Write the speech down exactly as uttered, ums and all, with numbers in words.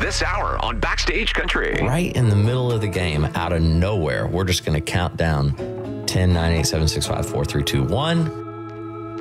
this hour on Backstage Country. Right in the middle of the game, out of nowhere, we're just going to count down ten, nine, eight, seven, six, five, four, three, two, one.